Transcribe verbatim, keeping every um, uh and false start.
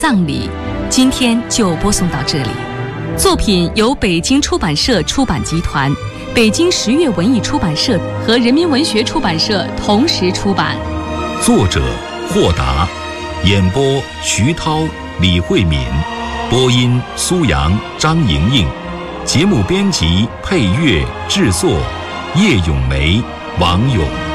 葬礼，今天就播送到这里。作品由北京出版社出版集团、北京十月文艺出版社和人民文学出版社同时出版。 作者霍达，演播徐涛、李慧敏，播音苏阳、张莹莹，节目编辑、配乐、制作叶咏梅、王勇。